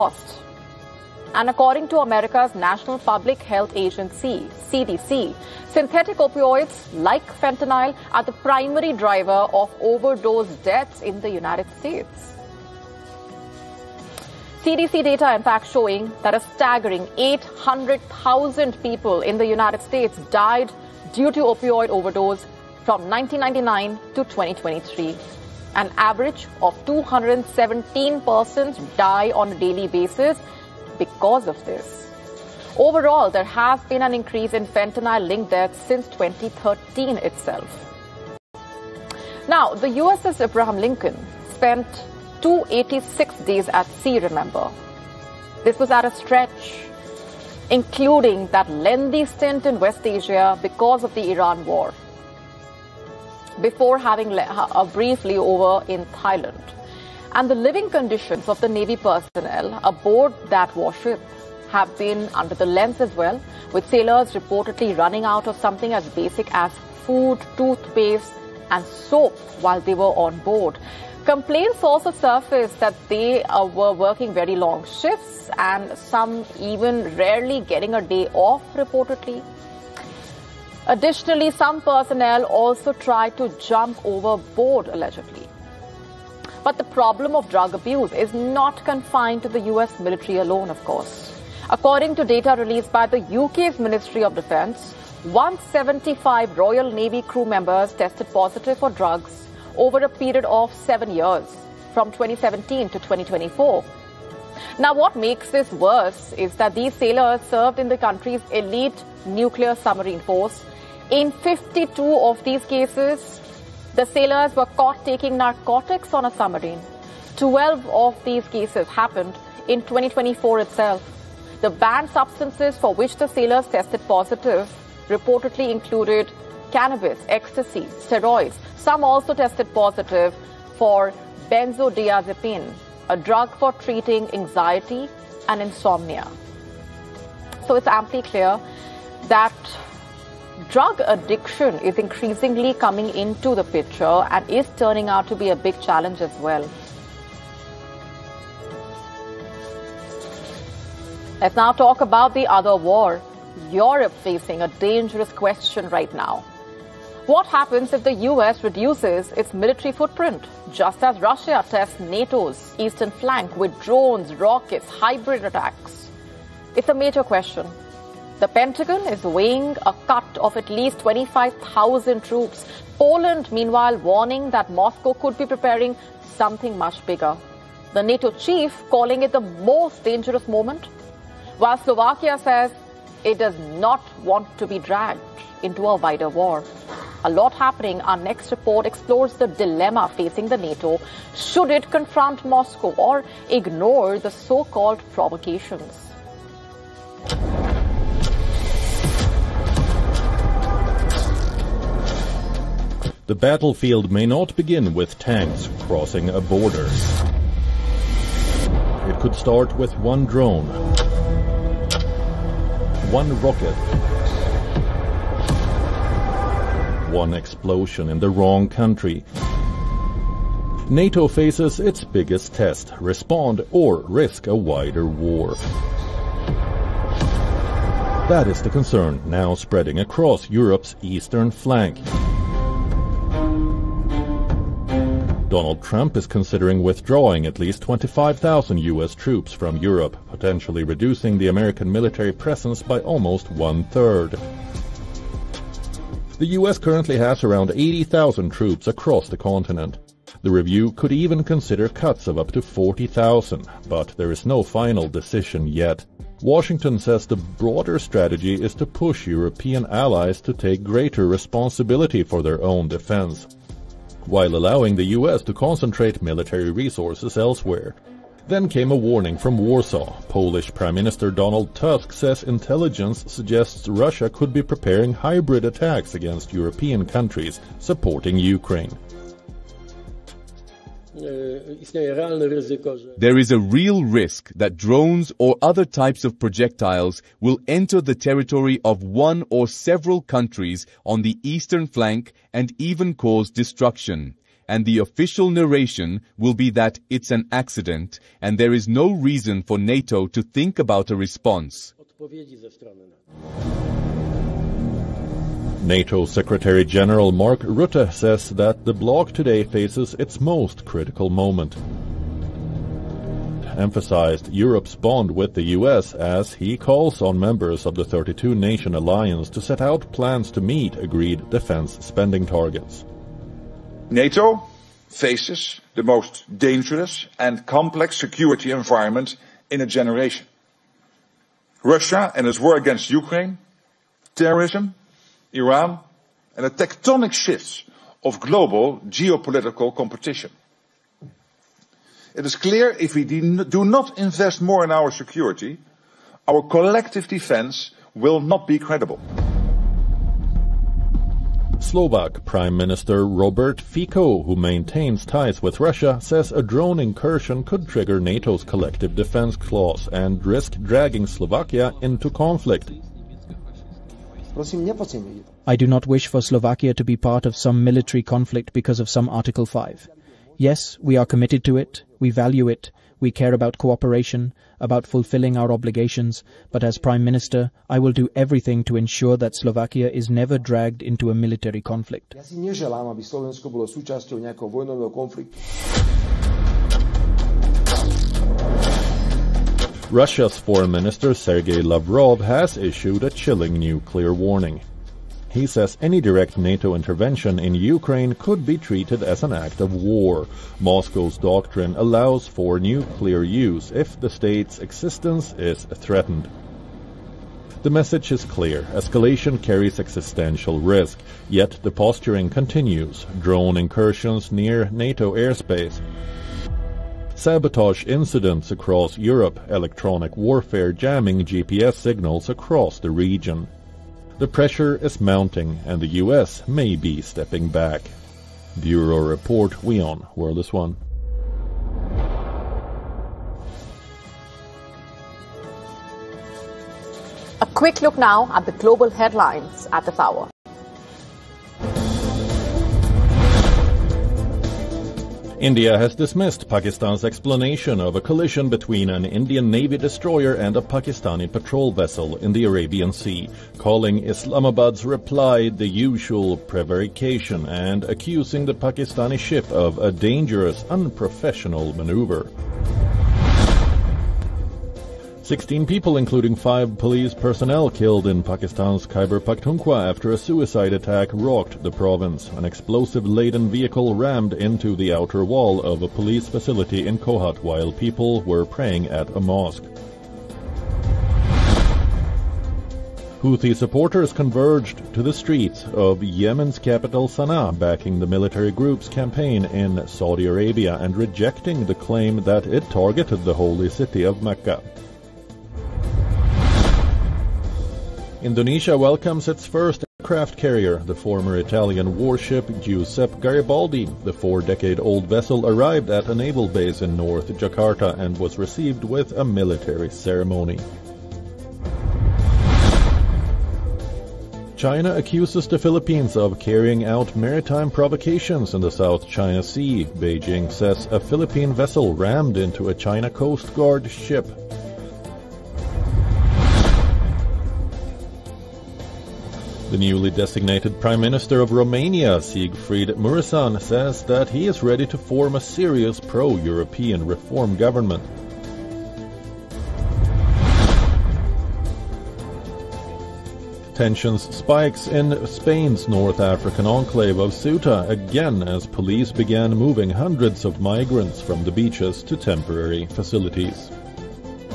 cost. And according to America's National Public Health Agency, CDC, synthetic opioids like fentanyl are the primary driver of overdose deaths in the United States. CDC data, in fact, showing that a staggering 800,000 people in the United States died due to opioid overdose from 1999 to 2023. An average of 217 persons die on a daily basis because of this. Overall, there has been an increase in fentanyl-linked deaths since 2013 itself. Now, the USS Abraham Lincoln spent 286 days at sea, remember. This was at a stretch, including that lengthy stint in West Asia because of the Iran war, before having a brief layover in Thailand. And the living conditions of the Navy personnel aboard that warship have been under the lens as well, with sailors reportedly running out of something as basic as food, toothpaste, and soap while they were on board. Complaints also surfaced that they were working very long shifts and some even rarely getting a day off, reportedly. Additionally, some personnel also tried to jump overboard, allegedly. But the problem of drug abuse is not confined to the US military alone, of course. According to data released by the UK's Ministry of Defence, 175 Royal Navy crew members tested positive for drugs over a period of 7 years, from 2017 to 2024. Now, what makes this worse is that these sailors served in the country's elite nuclear submarine force. In 52 of these cases, the sailors were caught taking narcotics on a submarine. 12 of these cases happened in 2024 itself. The banned substances for which the sailors tested positive reportedly included cannabis, ecstasy, steroids. Some also tested positive for benzodiazepine, a drug for treating anxiety and insomnia. So it's amply clear that drug addiction is increasingly coming into the picture and is turning out to be a big challenge as well. Let's now talk about the other war. Europe facing a dangerous question right now. What happens if the US reduces its military footprint, just as Russia tests NATO's eastern flank with drones, rockets, hybrid attacks? It's a major question. The Pentagon is weighing a cut of at least 25,000 troops. Poland, meanwhile, warning that Moscow could be preparing something much bigger. The NATO chief calling it the most dangerous moment, while Slovakia says it does not want to be dragged into a wider war. A lot happening. Our next report explores the dilemma facing the NATO. Should it confront Moscow or ignore the so-called provocations? The battlefield may not begin with tanks crossing a border. It could start with one drone, one rocket, one explosion in the wrong country. NATO faces its biggest test: respond or risk a wider war. That is the concern now spreading across Europe's eastern flank. Donald Trump is considering withdrawing at least 25,000 US troops from Europe, potentially reducing the American military presence by almost one-third. The US currently has around 80,000 troops across the continent. The review could even consider cuts of up to 40,000, but there is no final decision yet. Washington says the broader strategy is to push European allies to take greater responsibility for their own defense, while allowing the US to concentrate military resources elsewhere. Then came a warning from Warsaw. Polish Prime Minister Donald Tusk says intelligence suggests Russia could be preparing hybrid attacks against European countries supporting Ukraine. There is a real risk that drones or other types of projectiles will enter the territory of one or several countries on the eastern flank and even cause destruction. and the official narration will be that it's an accident and there is no reason for NATO to think about a response. NATO Secretary General Mark Rutte says that the bloc today faces its most critical moment. Emphasized Europe's bond with the US as he calls on members of the 32-nation alliance to set out plans to meet agreed defense spending targets. NATO faces the most dangerous and complex security environment in a generation. Russia and its war against Ukraine, terrorism, Iran, and the tectonic shifts of global geopolitical competition. It is clear if we do not invest more in our security, our collective defense will not be credible. Slovak Prime Minister Robert Fico, who maintains ties with Russia, says a drone incursion could trigger NATO's collective defense clause and risk dragging Slovakia into conflict. I do not wish for Slovakia to be part of some military conflict because of some Article 5. Yes, we are committed to it, we value it, we care about cooperation, about fulfilling our obligations, but as Prime Minister, I will do everything to ensure that Slovakia is never dragged into a military conflict. Russia's Foreign Minister Sergei Lavrov has issued a chilling nuclear warning. He says any direct NATO intervention in Ukraine could be treated as an act of war. Moscow's doctrine allows for nuclear use if the state's existence is threatened. The message is clear. Escalation carries existential risk, yet the posturing continues. Drone incursions near NATO airspace, sabotage incidents across Europe, electronic warfare jamming GPS signals across the region. The pressure is mounting, and the US may be stepping back. Bureau Report, WION, World is One. A quick look now at the global headlines at this hour. India has dismissed Pakistan's explanation of a collision between an Indian Navy destroyer and a Pakistani patrol vessel in the Arabian Sea, calling Islamabad's reply the usual prevarication and accusing the Pakistani ship of a dangerous, unprofessional maneuver. 16 people, including 5 police personnel, killed in Pakistan's Khyber Pakhtunkhwa after a suicide attack rocked the province. An explosive-laden vehicle rammed into the outer wall of a police facility in Kohat while people were praying at a mosque. Houthi supporters converged to the streets of Yemen's capital Sana'a, backing the military group's campaign in Saudi Arabia and rejecting the claim that it targeted the holy city of Mecca. Indonesia welcomes its first aircraft carrier, the former Italian warship Giuseppe Garibaldi. The 4-decade-old vessel arrived at a naval base in North Jakarta and was received with a military ceremony. China accuses the Philippines of carrying out maritime provocations in the South China Sea. Beijing says a Philippine vessel rammed into a China Coast Guard ship. The newly designated Prime Minister of Romania, Siegfried Mureșan, says that he is ready to form a serious pro-European reform government. Tensions spikes in Spain's North African enclave of Ceuta again as police began moving hundreds of migrants from the beaches to temporary facilities.